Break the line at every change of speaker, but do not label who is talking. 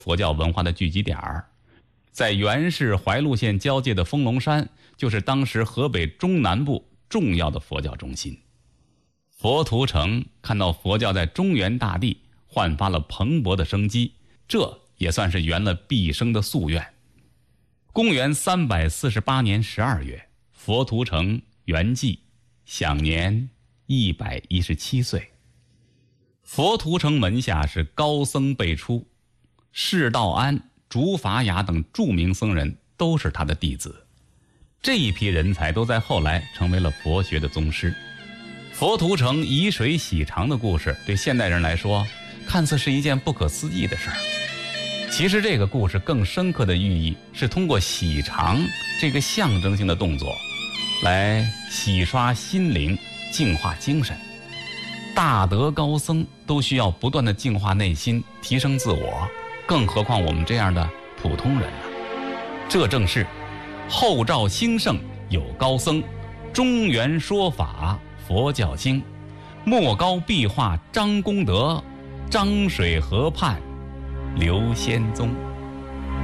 佛教文化的聚集点儿。在原市怀路县交界的丰隆山，就是当时河北中南部重要的佛教中心。佛图澄看到佛教在中原大地焕发了蓬勃的生机，这也算是圆了毕生的夙愿。公元348年12月，佛图澄圆寂，享年117岁。佛图澄门下是高僧辈出，释道安、竺法雅等著名僧人都是他的弟子。这一批人才都在后来成为了佛学的宗师。佛图澄以水洗肠的故事，对现代人来说看似是一件不可思议的事儿。其实这个故事更深刻的寓意是通过洗肠这个象征性的动作来洗刷心灵，净化精神。大德高僧都需要不断的净化内心，提升自我，更何况我们这样的普通人呢？这正是后赵兴盛有高僧，中原说法佛教兴，莫高壁画张功德，漳水河畔刘仙踪。